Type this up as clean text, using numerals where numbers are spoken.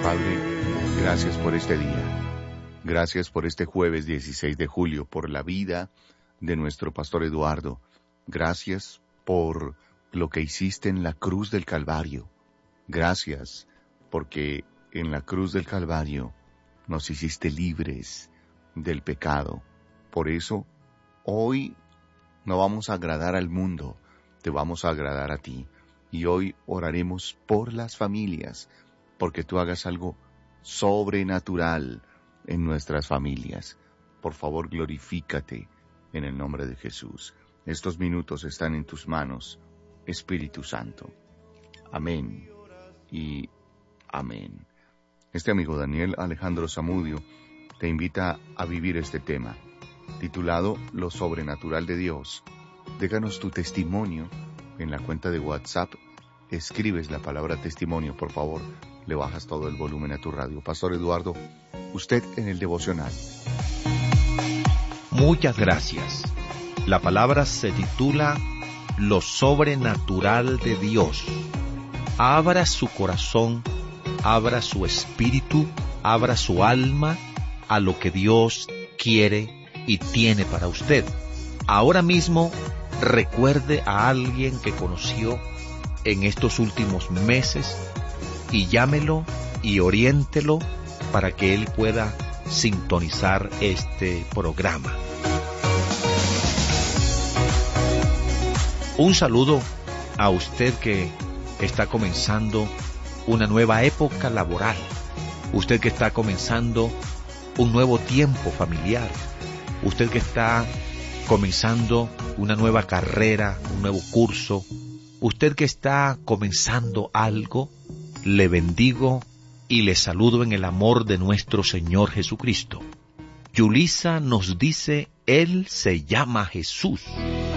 Padre, gracias por este día. Gracias por este jueves 16 de julio, por la vida de nuestro pastor Eduardo. Gracias por lo que hiciste en la cruz del Calvario. Gracias porque en la cruz del Calvario nos hiciste libres del pecado. Por eso, hoy no vamos a agradar al mundo, te vamos a agradar a ti. Y hoy oraremos por las familias, porque tú hagas algo sobrenatural en nuestras familias. Por favor, glorifícate en el nombre de Jesús. Estos minutos están en tus manos, Espíritu Santo. Amén y amén. Este amigo Daniel Alejandro Zamudio te invita a vivir este tema, titulado Lo sobrenatural de Dios. Déjanos tu testimonio en la cuenta de WhatsApp. Escribes la palabra testimonio, por favor. Le bajas todo el volumen a tu radio. Pastor Eduardo, usted en el devocional. Muchas gracias. La palabra se titula Lo sobrenatural de Dios. Abra su corazón, abra su espíritu, abra su alma a lo que Dios quiere y tiene para usted. Ahora mismo recuerde a alguien que conoció en estos últimos meses y llámelo y oriéntelo para que él pueda sintonizar este programa. Un saludo a usted que está comenzando una nueva época laboral, usted que está comenzando un nuevo tiempo familiar, usted que está comenzando una nueva carrera, un nuevo curso, usted que está comenzando algo, le bendigo y le saludo en el amor de nuestro Señor Jesucristo. Yulisa nos dice, Él se llama Jesús.